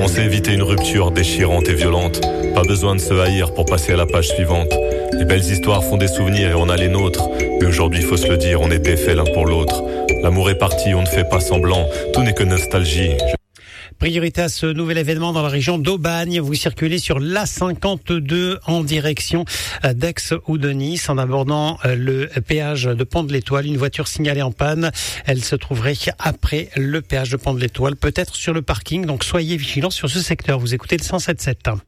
On sait éviter une rupture déchirante et violente. Pas besoin de se haïr pour passer à la page suivante. Les belles histoires font des souvenirs et on a les nôtres. Mais aujourd'hui, faut se le dire, on est défaits l'un pour l'autre. L'amour est parti, on ne fait pas semblant. Tout n'est que nostalgie. Priorité à ce nouvel événement dans la région d'Aubagne. Vous circulez sur l'A52 en direction d'Aix ou de Nice en abordant le péage de Pont de l'Étoile. Une voiture signalée en panne. Elle se trouverait après le péage de Pont de l'Étoile, peut-être sur le parking. Donc soyez vigilants sur ce secteur. Vous écoutez le 107.7.